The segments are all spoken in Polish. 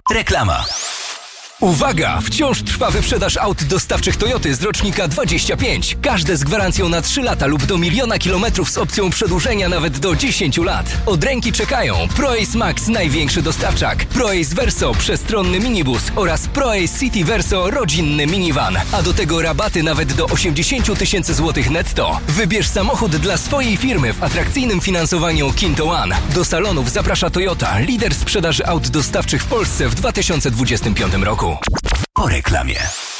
Reklama. Uwaga! Wciąż trwa wyprzedaż aut dostawczych Toyoty z rocznika 25. Każde z gwarancją na 3 lata lub do 1 000 000 kilometrów z opcją przedłużenia nawet do 10 lat. Od ręki czekają ProAce Max, największy dostawczak, ProAce Verso, przestronny minibus oraz ProAce City Verso, rodzinny minivan. A do tego rabaty nawet do 80 000 złotych netto. Wybierz samochód dla swojej firmy w atrakcyjnym finansowaniu Kinto One. Do salonów zaprasza Toyota, lider sprzedaży aut dostawczych w Polsce w 2025 roku. Po reklamie.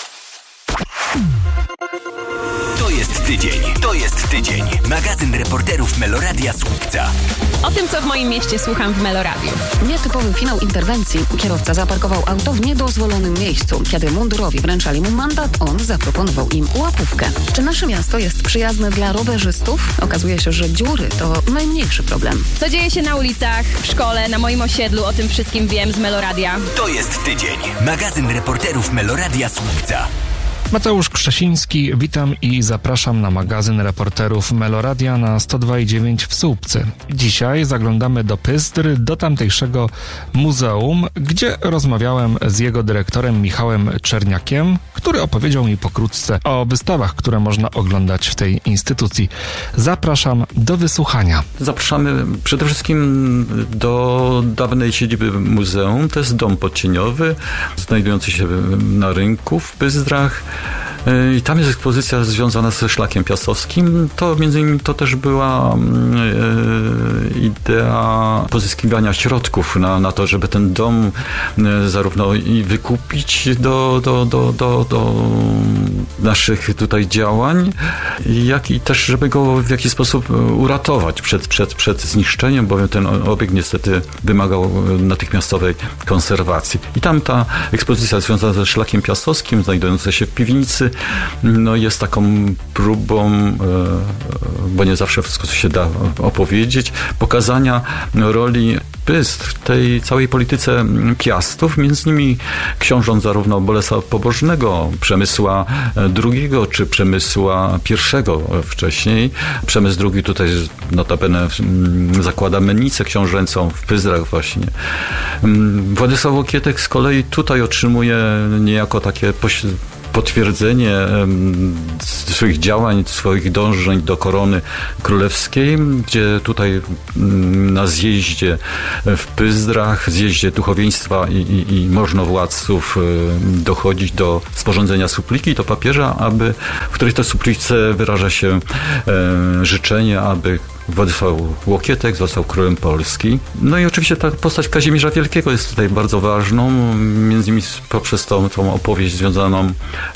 To jest tydzień. Magazyn reporterów Meloradia Słupca. O tym, co w moim mieście słucham w Meloradiu. Nietypowy finał interwencji. Kierowca zaparkował auto w niedozwolonym miejscu. Kiedy mundurowi wręczali mu mandat, on zaproponował im łapówkę. Czy nasze miasto jest przyjazne dla rowerzystów? Okazuje się, że dziury to najmniejszy problem. Co dzieje się na ulicach, w szkole, na moim osiedlu, o tym wszystkim wiem z Meloradia. To jest tydzień. Magazyn reporterów Meloradia Słupca. Mateusz Krzesiński, witam i zapraszam na magazyn reporterów Meloradia na 102,9 w Słupcy. Dzisiaj zaglądamy do Pyzdr, do tamtejszego muzeum, gdzie rozmawiałem z jego dyrektorem Michałem Czerniakiem, który opowiedział mi pokrótce o wystawach, które można oglądać w tej instytucji. Zapraszam do wysłuchania. Zapraszamy przede wszystkim do dawnej siedziby muzeum. To jest dom podcieniowy, znajdujący się na rynku w Pezdrach. I tam jest ekspozycja związana ze szlakiem piastowskim. To między innymi to też była idea pozyskiwania środków na to, żeby ten dom zarówno i wykupić do naszych tutaj działań, jak i też, żeby go w jakiś sposób uratować przed zniszczeniem, bowiem ten obiekt niestety wymagał natychmiastowej konserwacji. I tam ta ekspozycja związana ze szlakiem piastowskim, znajdująca się w piwnicy, no jest taką próbą, bo nie zawsze wszystko się da opowiedzieć, pokazania roli Pyzdr w tej całej polityce Piastów, między innymi książąt zarówno Bolesława Pobożnego, Przemysła II czy Przemysła I wcześniej. Przemysł II tutaj notabene zakłada mennicę książęcą w Pyzdrach właśnie. Władysław Łokietek z kolei tutaj otrzymuje niejako takie potwierdzenie swoich działań, swoich dążeń do korony królewskiej, gdzie tutaj na zjeździe w Pyzdrach, zjeździe duchowieństwa i możnowładców dochodzić do sporządzenia supliki do papieża, w której to suplice wyraża się życzenie, aby Władysław Łokietek został królem Polski. No i oczywiście ta postać Kazimierza Wielkiego jest tutaj bardzo ważną, między innymi poprzez tą opowieść związaną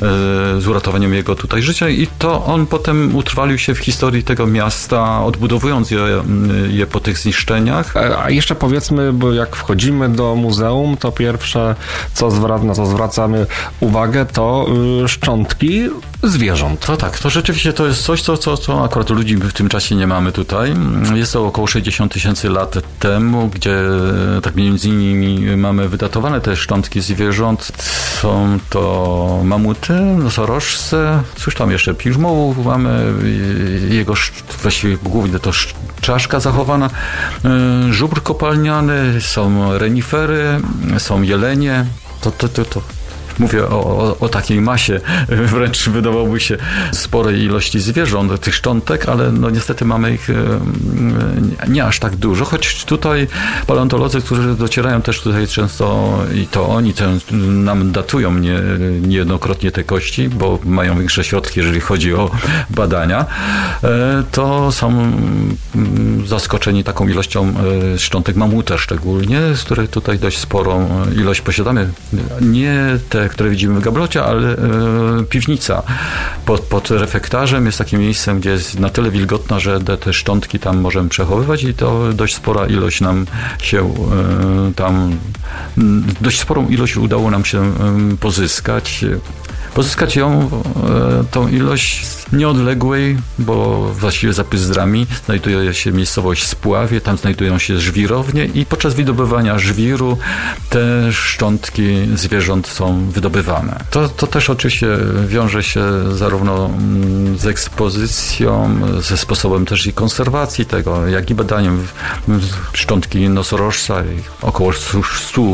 z uratowaniem jego tutaj życia i to on potem utrwalił się w historii tego miasta, odbudowując je po tych zniszczeniach. A jeszcze powiedzmy, bo jak wchodzimy do muzeum, to pierwsze, na co zwracamy uwagę, to szczątki zwierząt. To tak, to rzeczywiście to jest coś, co akurat ludzi w tym czasie nie mamy tutaj. Jest to około 60 000 lat temu, gdzie tak między innymi mamy wydatowane te szczątki zwierząt. Są to mamuty, nosorożce, cóż tam jeszcze, piżmołów mamy, jego właściwie głównie to czaszka zachowana, żubr kopalniany, są renifery, są jelenie. To mówię o takiej masie, wręcz wydawałoby się sporej ilości zwierząt, tych szczątek, ale no niestety mamy ich nie aż tak dużo, choć tutaj paleontolodzy, którzy docierają też tutaj często i to oni nam datują niejednokrotnie te kości, bo mają większe środki, jeżeli chodzi o badania, to są zaskoczeni taką ilością szczątek mamuta szczególnie, z której tutaj dość sporą ilość posiadamy. Nie te, które widzimy w gablocie, ale piwnica pod refektarzem jest takim miejscem, gdzie jest na tyle wilgotna, że te szczątki tam możemy przechowywać i to dość spora ilość nam się dość sporą ilość udało nam się pozyskać tą ilość nieodległej, bo właściwie za Pyzdrami znajduje się miejscowość Spławie, tam znajdują się żwirownie i podczas wydobywania żwiru te szczątki zwierząt są wydobywane. To też oczywiście wiąże się zarówno z ekspozycją, ze sposobem też i konserwacji tego, jak i badaniem szczątki nosorożca, około 100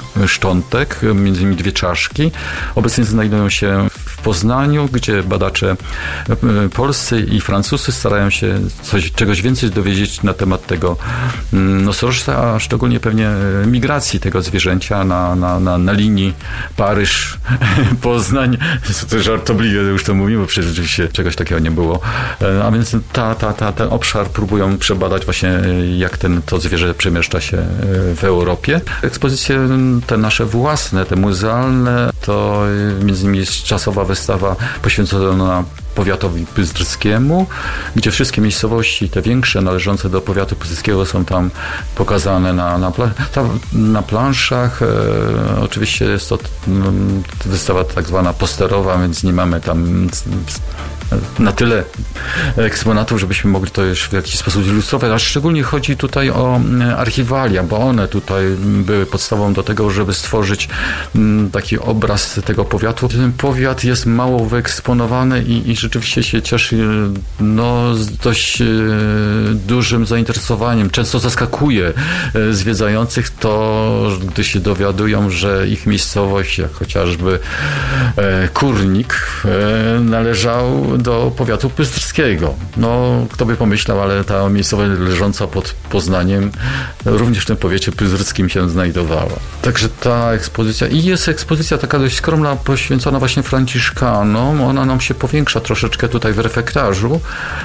szczątek, między innymi 2 czaszki. Obecnie znajdują się w Poznaniu, gdzie badacze polscy i francuscy starają się czegoś więcej dowiedzieć na temat tego nosorożca, a szczególnie pewnie migracji tego zwierzęcia na linii Paryż-Poznań. To żartobliwie już to mówimy, bo przecież rzeczywiście czegoś takiego nie było. A więc ten obszar próbują przebadać właśnie, jak to zwierzę przemieszcza się w Europie. Ekspozycje te nasze własne, te muzealne, to między innymi jest czasowa wystawa poświęcona powiatowi pyzdrskiemu, gdzie wszystkie miejscowości, te większe, należące do powiatu pyzdrskiego, są tam pokazane na planszach. Oczywiście jest to wystawa tak zwana posterowa, więc nie mamy tam na tyle eksponatów, żebyśmy mogli to już w jakiś sposób zilustrować, a szczególnie chodzi tutaj o archiwalia, bo one tutaj były podstawą do tego, żeby stworzyć taki obraz tego powiatu. Ten powiat jest mało wyeksponowany i rzeczywiście się cieszy z dość dużym zainteresowaniem. Często zaskakuje zwiedzających to, gdy się dowiadują, że ich miejscowość, jak chociażby Kurnik, należał do powiatu pyzdrskiego. Kto by pomyślał, ale ta miejscowość leżąca pod Poznaniem również w tym powiecie pyzdrskim się znajdowała. Także ta ekspozycja i jest ekspozycja taka dość skromna, poświęcona właśnie Franciszkanom. Ona nam się powiększa troszeczkę tutaj w refektarzu,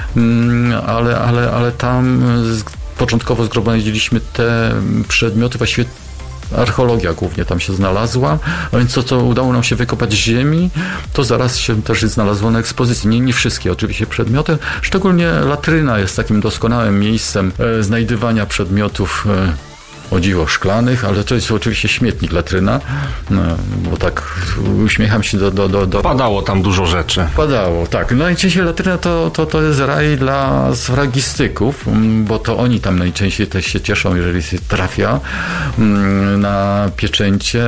ale tam początkowo zgromadziliśmy te przedmioty, właściwie archeologia głównie tam się znalazła, a więc to, co udało nam się wykopać z ziemi, to zaraz się też znalazło na ekspozycji. Nie wszystkie oczywiście przedmioty, szczególnie latryna jest takim doskonałym miejscem znajdywania przedmiotów, o dziwo, szklanych, ale to jest oczywiście śmietnik, latryna, bo tak uśmiecham się do... Padało tam dużo rzeczy. Padało, tak. Najczęściej latryna to jest raj dla sfragistyków, bo to oni tam najczęściej też się cieszą, jeżeli się trafia na pieczęcie.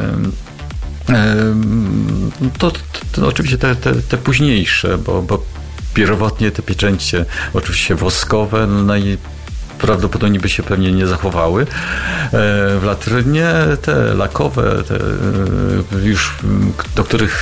To oczywiście te późniejsze, bo pierwotnie te pieczęcie oczywiście woskowe, prawdopodobnie by się pewnie nie zachowały. W latrynie te lakowe, już do których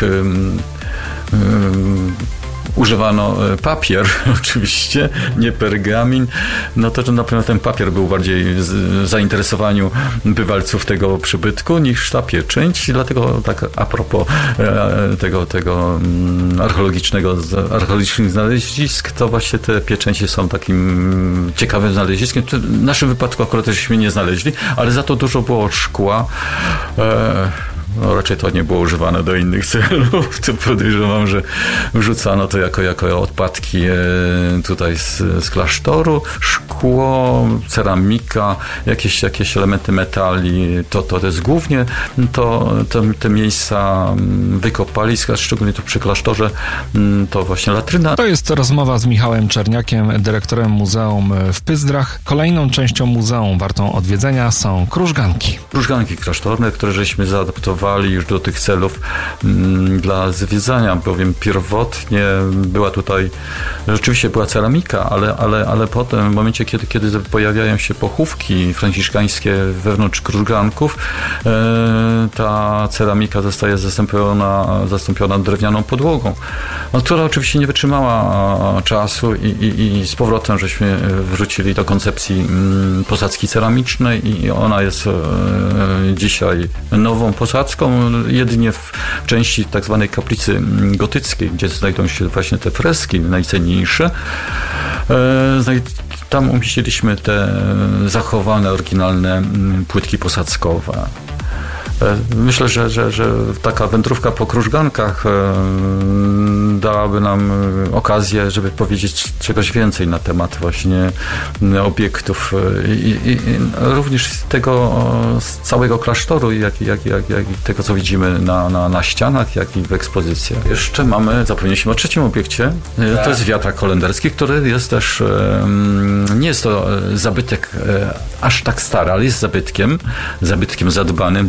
używano papier, oczywiście, nie pergamin, to na pewno ten papier był bardziej w zainteresowaniu bywalców tego przybytku niż ta pieczęć, dlatego tak a propos tego archeologicznych znalezisk, to właśnie te pieczęcie są takim ciekawym znaleziskiem. W naszym wypadku akurat żeśmy nie znaleźli, ale za to dużo było szkła. Raczej to nie było używane do innych celów. To podejrzewam, że wrzucano to jako odpadki tutaj z klasztoru. Szkło, ceramika, jakieś elementy metali. To jest głównie te miejsca wykopalisk, szczególnie tu przy klasztorze, to właśnie latryna. To jest rozmowa z Michałem Czerniakiem, dyrektorem muzeum w Pysdrach. Kolejną częścią muzeum wartą odwiedzenia są krużganki. Krużganki klasztorne, które żeśmy zaadaptowali już do tych celów dla zwiedzania, bowiem pierwotnie była tutaj, rzeczywiście była ceramika, ale potem w momencie, kiedy pojawiają się pochówki franciszkańskie wewnątrz krużganków, ta ceramika zostaje zastąpiona drewnianą podłogą, która oczywiście nie wytrzymała czasu i z powrotem żeśmy wrócili do koncepcji posadzki ceramicznej i ona jest dzisiaj nową posadzką, jedynie w części tak zwanej kaplicy gotyckiej, gdzie znajdują się właśnie te freski najcenniejsze. Tam umieściliśmy te zachowane, oryginalne płytki posadzkowe. Myślę, że taka wędrówka po krużgankach dałaby nam okazję, żeby powiedzieć czegoś więcej na temat właśnie obiektów i również z całego klasztoru, jak i tego, co widzimy na ścianach, jak i w ekspozycjach. Jeszcze zapomnieliśmy o trzecim obiekcie. To jest wiatrak holenderski, który jest też, nie jest to zabytek aż tak stary, ale jest zabytkiem zadbanym, bo takie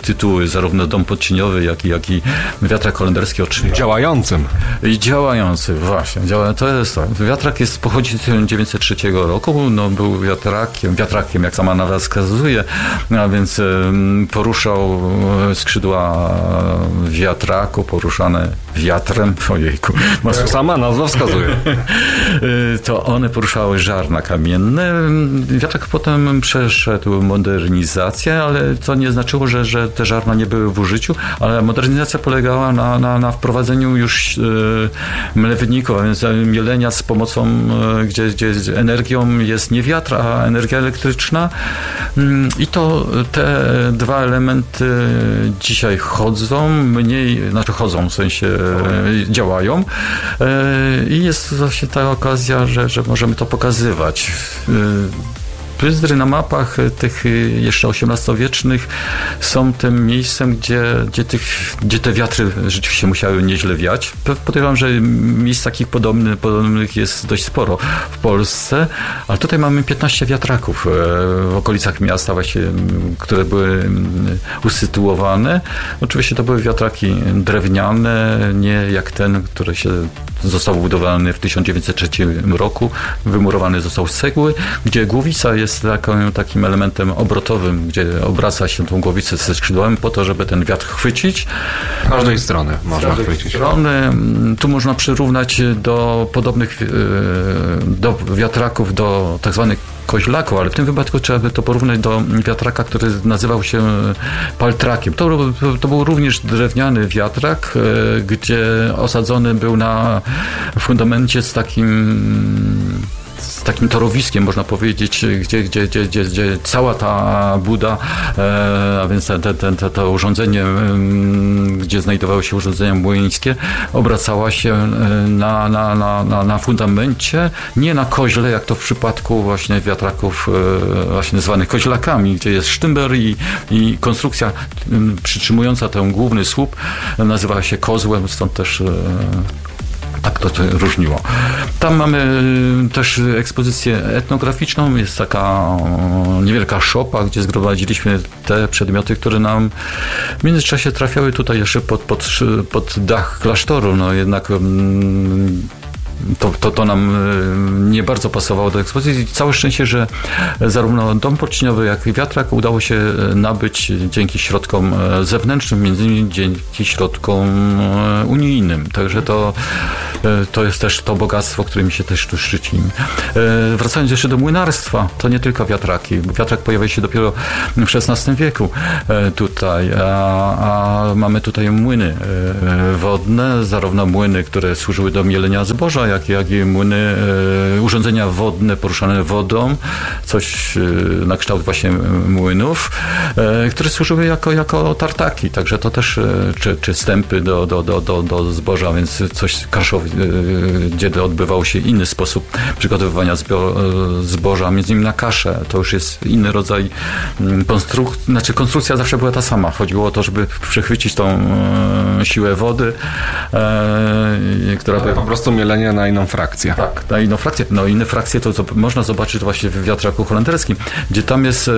tytuły, zarówno dom podcieniowy, jak i wiatrak holenderski oczywiście. Działającym. I działający, właśnie. To jest to. Wiatrak pochodzi z 1903 roku, no był wiatrakiem, jak sama nazwa wskazuje, a więc poruszał skrzydła wiatraku, poruszane wiatrem. Ojejku. Jak sama nazwa wskazuje. To one poruszały żarna kamienne. Wiatrak potem przeszedł modernizację, ale to nie znaczyło, że te żarna nie były w użyciu, ale modernizacja polegała na wprowadzeniu już mlewników, a więc mielenia z pomocą, gdzie energią jest nie wiatr, a energia elektryczna. I to te dwa elementy dzisiaj chodzą, w sensie działają. I jest właśnie ta okazja, że możemy to pokazywać. Pyzdry na mapach tych jeszcze XVIII-wiecznych są tym miejscem, gdzie te wiatry rzeczywiście musiały nieźle wiać. Podejrzewam, że miejsc takich podobnych jest dość sporo w Polsce, ale tutaj mamy 15 wiatraków w okolicach miasta właśnie, które były usytuowane. Oczywiście to były wiatraki drewniane, nie jak ten, który został budowany w 1903 roku. Wymurowany został z cegły, gdzie głowica jest takim elementem obrotowym, gdzie obraca się tą głowicę ze skrzydłami po to, żeby ten wiatr chwycić. Z każdej strony można chwycić. Tu można przyrównać do podobnych do wiatraków, do tak zwanych koźlaków, ale w tym wypadku trzeba by to porównać do wiatraka, który nazywał się paltrakiem. To był również drewniany wiatrak, gdzie osadzony był na fundamencie z takim torowiskiem, można powiedzieć, gdzie cała ta buda, a więc to urządzenie, gdzie znajdowały się urządzenia młyńskie, obracała się na fundamencie, nie na koźle, jak to w przypadku właśnie wiatraków właśnie zwanych koźlakami, gdzie jest sztymber i konstrukcja przytrzymująca ten główny słup nazywała się kozłem, stąd też tak to różniło. Tam mamy też ekspozycję etnograficzną. Jest taka niewielka szopa, gdzie zgromadziliśmy te przedmioty, które nam w międzyczasie trafiały tutaj jeszcze pod dach klasztoru. No jednak to nam nie bardzo pasowało do ekspozycji. Całe szczęście, że zarówno dom podcieniowy, jak i wiatrak udało się nabyć dzięki środkom zewnętrznym, między innymi dzięki środkom unijnym. Także to jest też to bogactwo, którym się też tu szczycimy. Wracając jeszcze do młynarstwa, to nie tylko wiatraki. Wiatrak pojawia się dopiero w XVI wieku tutaj, a mamy tutaj młyny wodne, zarówno młyny, które służyły do mielenia zboża, jak i młyny, urządzenia wodne poruszane wodą, coś na kształt właśnie młynów, które służyły jako tartaki, także to też, czy stępy do zboża, więc coś kaszowe, gdzie odbywał się inny sposób przygotowywania zboża, między innymi na kaszę. To już jest inny rodzaj konstrukcji, konstrukcja zawsze była ta sama. Chodziło o to, żeby przechwycić tą siłę wody, która... Po prostu mielenie na inną frakcję. Tak, na inną frakcję. No inne frakcje to można zobaczyć właśnie w wiatraku holenderskim, gdzie tam jest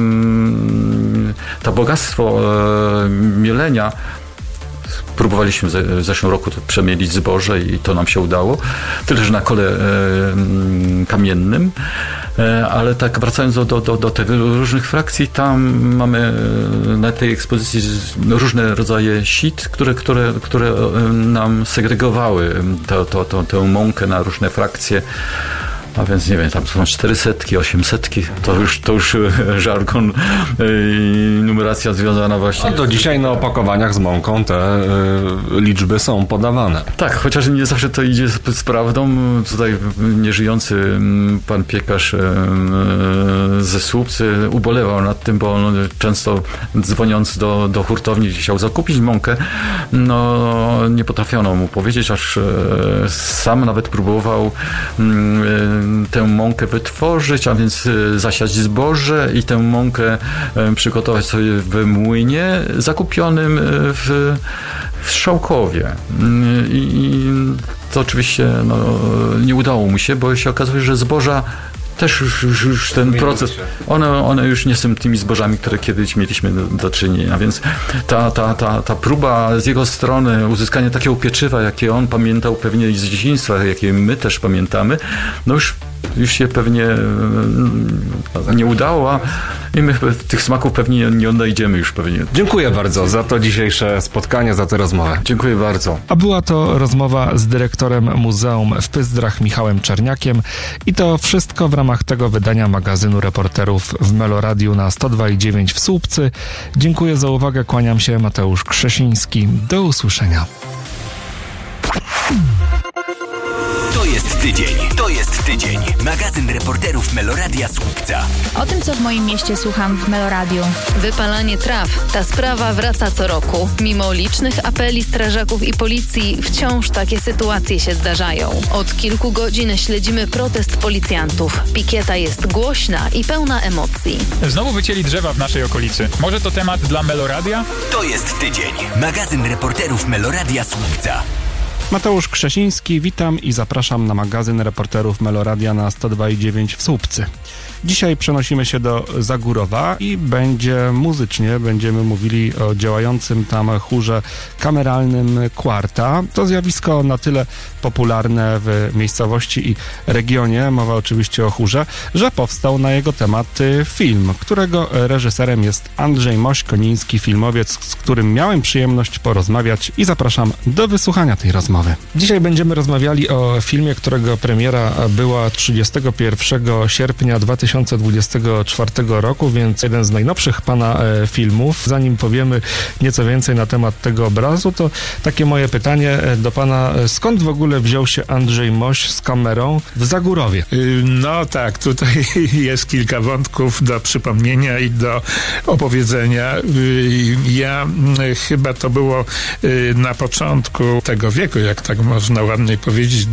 to bogactwo mielenia. Próbowaliśmy w zeszłym roku przemielić zboże i to nam się udało. Tyle, że na kole kamiennym. Ale tak wracając do tych różnych frakcji, tam mamy na tej ekspozycji różne rodzaje sit, które nam segregowały tę mąkę na różne frakcje. A więc nie wiem, tam są 400, 800, to już żargon i numeracja związana właśnie... No do dzisiaj na opakowaniach z mąką te liczby są podawane. Tak, chociaż nie zawsze to idzie z prawdą. Tutaj nieżyjący pan piekarz ze Słupcy ubolewał nad tym, bo on często dzwoniąc do hurtowni chciał zakupić mąkę, no nie potrafiono mu powiedzieć, aż sam nawet próbował tę mąkę wytworzyć, a więc zasiać zboże i tę mąkę przygotować sobie w młynie zakupionym w Strzałkowie. I to oczywiście nie udało mu się, bo się okazuje, że zboża też już ten proces, one już nie są tymi zbożami, które kiedyś mieliśmy do czynienia, więc ta próba z jego strony uzyskania takiego pieczywa, jakie on pamiętał pewnie z dzieciństwa, jakie my też pamiętamy, no już się pewnie nie udało i my tych smaków pewnie nie odnajdziemy już pewnie. Dziękuję bardzo za to dzisiejsze spotkanie, za tę rozmowę. Dziękuję bardzo. A była to rozmowa z dyrektorem Muzeum w Pyzdrach Michałem Czerniakiem i to wszystko w ramach tego wydania magazynu reporterów w Meloradiu na 102,9 w Słupcy. Dziękuję za uwagę, kłaniam się, Mateusz Krzesiński. Do usłyszenia. To jest tydzień. Magazyn reporterów Meloradia Słupca. O tym, co w moim mieście słucham w Meloradiu. Wypalanie traw. Ta sprawa wraca co roku. Mimo licznych apeli strażaków i policji, wciąż takie sytuacje się zdarzają. Od kilku godzin śledzimy protest policjantów. Pikieta jest głośna i pełna emocji. Znowu wycięli drzewa w naszej okolicy. Może to temat dla Meloradia? To jest tydzień. Magazyn reporterów Meloradia Słupca. Mateusz Krzesiński, witam i zapraszam na magazyn reporterów Meloradia na 102,9 w Słupcy. Dzisiaj przenosimy się do Zagórowa i muzycznie będziemy mówili o działającym tam chórze kameralnym Quarta. To zjawisko na tyle popularne w miejscowości i regionie, mowa oczywiście o chórze, że powstał na jego temat film, którego reżyserem jest Andrzej Moś-Koniński, filmowiec, z którym miałem przyjemność porozmawiać i zapraszam do wysłuchania tej rozmowy. Dzisiaj będziemy rozmawiali o filmie, którego premiera była 31 sierpnia 2024 roku, więc jeden z najnowszych pana filmów. Zanim powiemy nieco więcej na temat tego obrazu, to takie moje pytanie do pana, skąd w ogóle wziął się Andrzej Moś z kamerą w Zagórowie? No tak, tutaj jest kilka wątków do przypomnienia i do opowiedzenia. Ja chyba to było na początku tego wieku, jak tak można ładnie powiedzieć,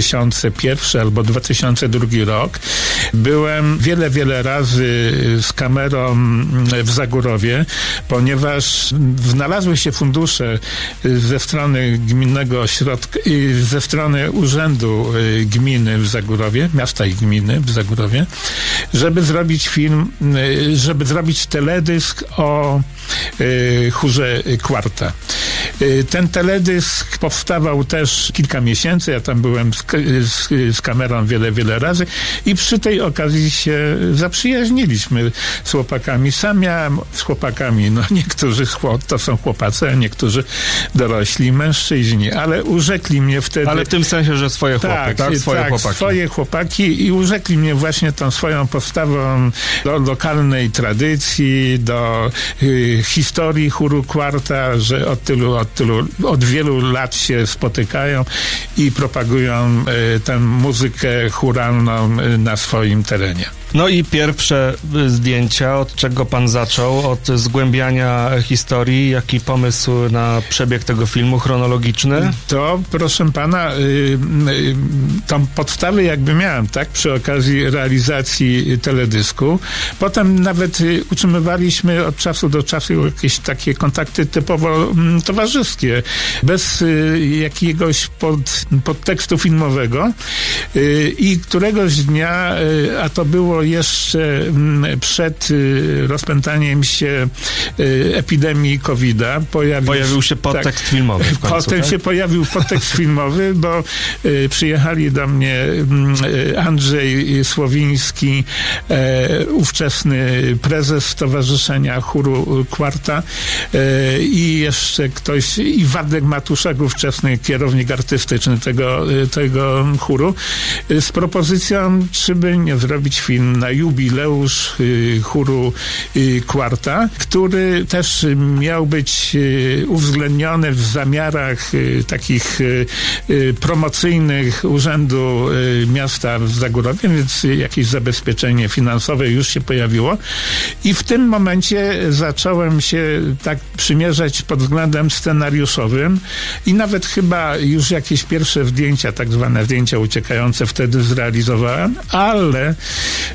2001 albo 2002 rok. Byłem wiele razy z kamerą w Zagórowie, ponieważ znalazły się fundusze ze strony gminnego ośrodka, ze strony Urzędu Gminy w Zagórowie, miasta i gminy w Zagórowie, żeby zrobić film, żeby zrobić teledysk o chórze Quarta. Ten teledysk powstawał też kilka miesięcy, ja tam byłem z kamerą wiele razy i przy tej okazji się zaprzyjaźniliśmy z chłopakami. Sam miałem z chłopakami, no niektórzy to są chłopacy, a niektórzy dorośli mężczyźni, ale urzekli mnie wtedy... Ale w tym sensie, że swoje chłopy, tak? Swoje chłopaki i urzekli mnie właśnie tą swoją postawą do lokalnej tradycji, do historii chóru Quarta, że od wielu lat się spotykają i propagują tę muzykę chóralną na swoim terenie. No i pierwsze zdjęcia, od czego pan zaczął? Od zgłębiania historii? Jaki pomysł na przebieg tego filmu chronologiczny? To, proszę pana, tą podstawę jakby miałem, tak, przy okazji realizacji teledysku. Potem nawet utrzymywaliśmy od czasu do czasu jakieś takie kontakty typowo towarzyskie, bez jakiegoś podtekstu filmowego. I któregoś dnia, a to było jeszcze przed rozpętaniem się epidemii COVID-a. Pojawił się podtekst filmowy w końcu, Potem się pojawił podtekst filmowy, bo przyjechali do mnie Andrzej Słowiński, ówczesny prezes Stowarzyszenia Chóru Quarta i jeszcze ktoś, i Władek Matuszak, ówczesny kierownik artystyczny tego chóru, z propozycją, czy by nie zrobić film na jubileusz chóru Quarta, który też miał być uwzględniony w zamiarach takich promocyjnych Urzędu Miasta w Zagórowie, więc jakieś zabezpieczenie finansowe już się pojawiło i w tym momencie zacząłem się tak przymierzać pod względem scenariuszowym i nawet chyba już jakieś pierwsze zdjęcia, tak zwane zdjęcia uciekające wtedy zrealizowałem, ale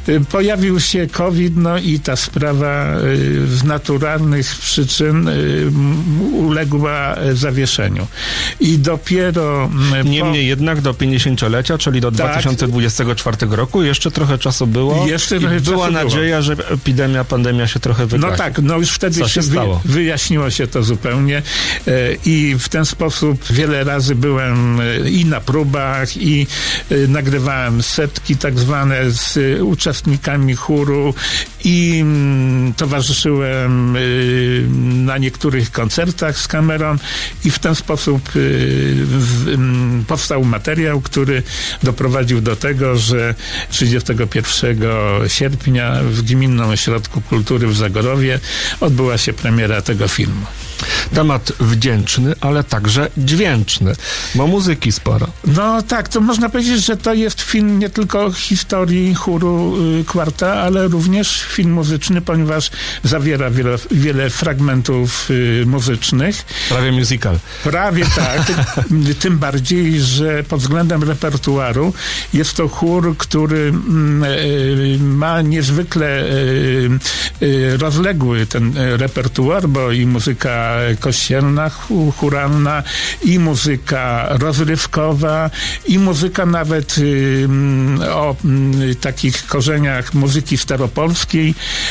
Pojawił się COVID, no i ta sprawa z naturalnych przyczyn uległa zawieszeniu. I dopiero... Niemniej jednak do 50-lecia, czyli do 2024 roku, jeszcze trochę czasu było. Była nadzieja, że pandemia się trochę wygasi. No tak, no już wtedy się wyjaśniło się to zupełnie i w ten sposób wiele razy byłem i na próbach, i nagrywałem setki tak zwane z uczestnikami chóru i towarzyszyłem na niektórych koncertach z kamerą i w ten sposób powstał materiał, który doprowadził do tego, że 31 sierpnia w Gminnym Ośrodku Kultury w Zagorowie odbyła się premiera tego filmu. Temat wdzięczny, ale także dźwięczny, bo muzyki sporo. No tak, to można powiedzieć, że to jest film nie tylko o historii chóru Quarta, ale również film muzyczny, ponieważ zawiera wiele fragmentów muzycznych. Prawie musical. Prawie tak. Tym bardziej, że pod względem repertuaru jest to chór, który ma niezwykle rozległy ten repertuar, bo i muzyka kościelna, chóralna, i muzyka rozrywkowa, i muzyka nawet o takich korzeniach muzyki staropolskiej.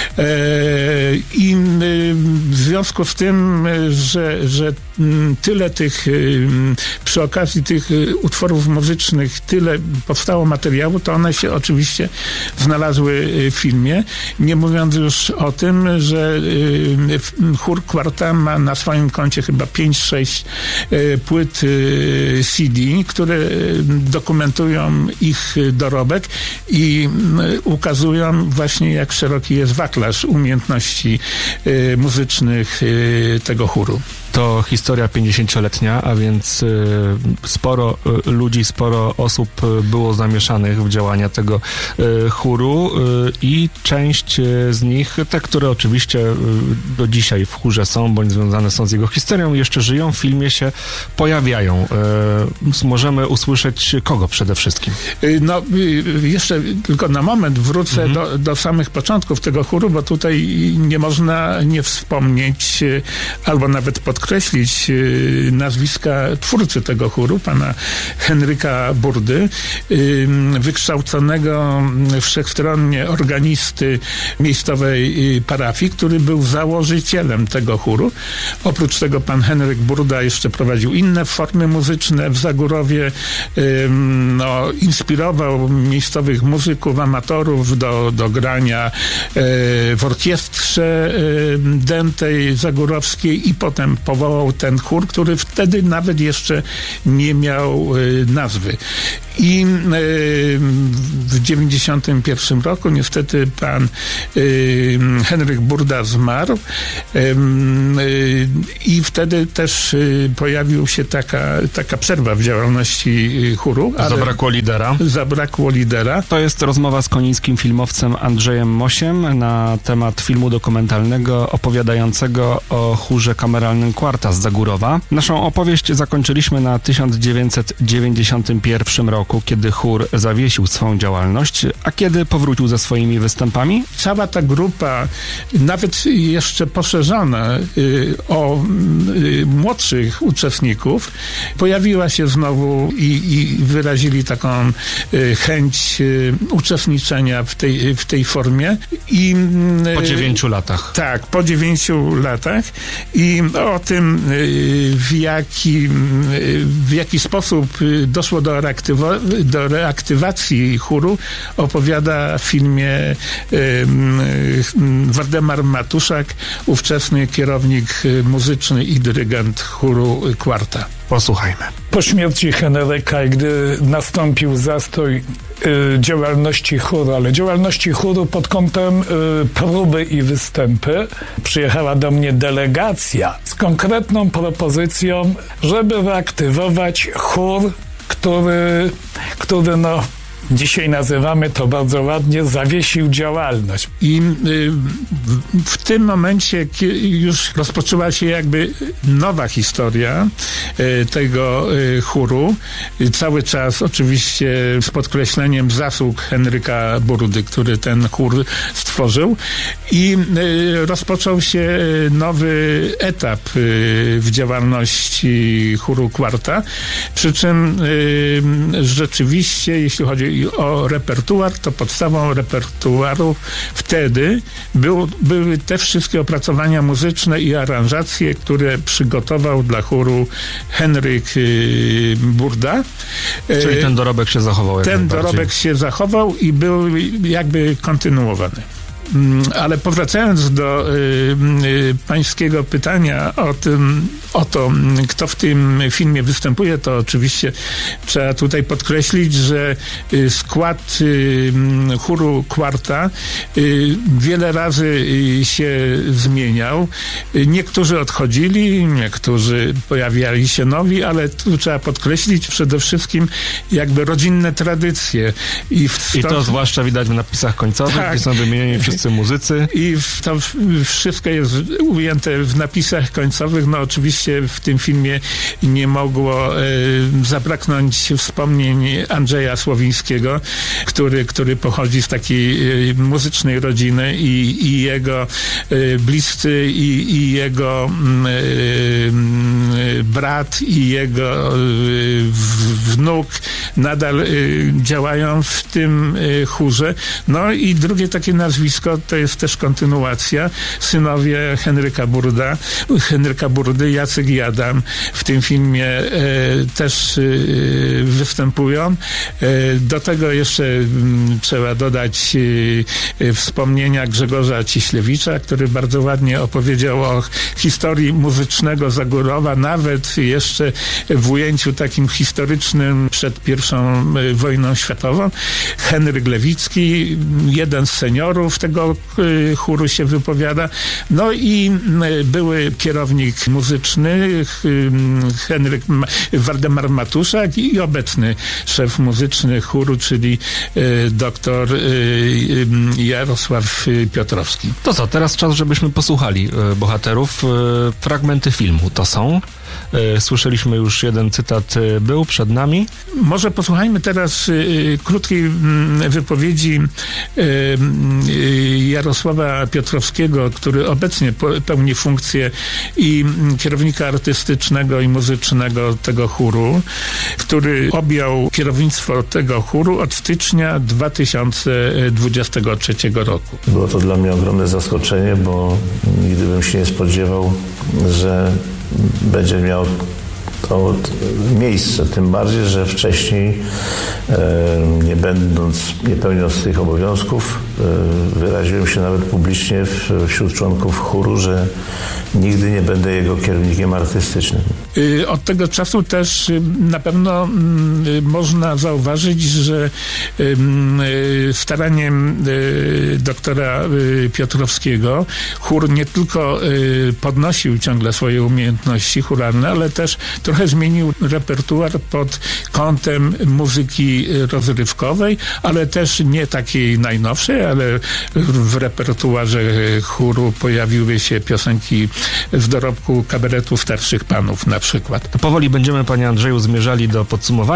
I w związku z tym, że tyle tych, przy okazji tych utworów muzycznych, tyle powstało materiału, to one się oczywiście znalazły w filmie. Nie mówiąc już o tym, że chór Quarta ma na swoim koncie chyba 5-6 płyt CD, które dokumentują ich dorobek i ukazują właśnie, jak szeroki jest wachlarz umiejętności muzycznych tego chóru. To historia 50-letnia, a więc sporo ludzi, sporo osób było zamieszanych w działania tego chóru i część z nich, te, które oczywiście do dzisiaj w chórze są, bądź związane są z jego historią, jeszcze żyją, w filmie się pojawiają. Możemy usłyszeć kogo przede wszystkim? No, jeszcze tylko na moment wrócę do samych początków tego chóru, bo tutaj nie można nie wspomnieć, albo nawet podkreślić nazwiska twórcy tego chóru, pana Henryka Burdy, wykształconego wszechstronnie organisty miejscowej parafii, który był założycielem tego chóru. Oprócz tego pan Henryk Burda jeszcze prowadził inne formy muzyczne w Zagórowie, inspirował miejscowych muzyków, amatorów do grania w orkiestrze dętej zagórowskiej i potem powołał ten chór, który wtedy nawet jeszcze nie miał nazwy. I w 91 roku niestety pan Henryk Burda zmarł i wtedy też pojawił się taka przerwa w działalności chóru. Zabrakło lidera. To jest rozmowa z konińskim filmowcem Andrzejem Mosiem na temat filmu dokumentalnego opowiadającego o chórze kameralnym Quarta z Zagórowa. Naszą opowieść zakończyliśmy na 1991 roku, kiedy chór zawiesił swą działalność, a kiedy powrócił ze swoimi występami? Cała ta grupa, nawet jeszcze poszerzona o młodszych uczestników, pojawiła się znowu i wyrazili taką chęć uczestniczenia w tej formie. Po 9 latach. Tak, po 9 latach. I o tym, w jaki sposób doszło do reaktywacji chóru, opowiada w filmie Waldemar Matuszak, ówczesny kierownik muzyczny i dyrygent chóru Quarta. Posłuchajmy. Po śmierci Henryka, gdy nastąpił zastój działalności chóru, ale działalności chóru pod kątem próby i występy, przyjechała do mnie delegacja z konkretną propozycją, żeby reaktywować chór, który dzisiaj nazywamy to bardzo ładnie, zawiesił działalność. I w tym momencie już rozpoczęła się jakby nowa historia tego chóru. Cały czas oczywiście z podkreśleniem zasług Henryka Burdy, który ten chór stworzył. I rozpoczął się nowy etap w działalności chóru Quarta. Przy czym rzeczywiście, jeśli chodzi o repertuar, to podstawą repertuaru wtedy były te wszystkie opracowania muzyczne i aranżacje, które przygotował dla chóru Henryk Burda. Czyli ten dorobek się zachował. Ten dorobek się zachował i był jakby kontynuowany. Ale powracając do pańskiego pytania o to, kto w tym filmie występuje, to oczywiście trzeba tutaj podkreślić, że skład chóru Quarta wiele razy się zmieniał. Niektórzy odchodzili, niektórzy pojawiali się nowi, ale tu trzeba podkreślić przede wszystkim jakby rodzinne tradycje. I to zwłaszcza widać w napisach końcowych, tak, gdzie są wymienieni wszyscy muzycy. I to wszystko jest ujęte w napisach końcowych. No oczywiście w tym filmie nie mogło zabraknąć wspomnień Andrzeja Słowińskiego, który pochodzi z takiej muzycznej rodziny i jego bliscy i jego brat i jego wnuk nadal działają w tym chórze. No i drugie takie nazwisko to jest też kontynuacja. Synowie Henryka Burdy, Jacek i Adam w tym filmie też występują. Do tego jeszcze trzeba dodać wspomnienia Grzegorza Ciślewicza, który bardzo ładnie opowiedział o historii muzycznego Zagórowa, nawet jeszcze w ujęciu takim historycznym przed I wojną światową. Henryk Lewicki, jeden z seniorów tego chóru, się wypowiada. No i były kierownik muzyczny Waldemar Matuszak i obecny szef muzyczny chóru, czyli doktor Jarosław Piotrowski. To co, teraz czas, żebyśmy posłuchali bohaterów. Fragmenty filmu to są. Słyszeliśmy już jeden cytat, był przed nami. Może posłuchajmy teraz krótkiej wypowiedzi Jarosława Piotrowskiego, który obecnie pełni funkcję i kierownika artystycznego i muzycznego tego chóru, który objął kierownictwo tego chóru od stycznia 2023 roku. Było to dla mnie ogromne zaskoczenie, bo nigdy bym się nie spodziewał, że będzie miał to miejsce, tym bardziej, że wcześniej nie pełniąc tych obowiązków, wyraziłem się nawet publicznie wśród członków chóru, że nigdy nie będę jego kierownikiem artystycznym. Od tego czasu też na pewno można zauważyć, że staraniem doktora Piotrowskiego chór nie tylko podnosił ciągle swoje umiejętności chóralne, ale też trochę zmienił repertuar pod kątem muzyki rozrywkowej, ale też nie takiej najnowszej, ale w repertuarze chóru pojawiły się piosenki z dorobku kabaretu starszych panów na przykład. To powoli będziemy, panie Andrzeju, zmierzali do podsumowania.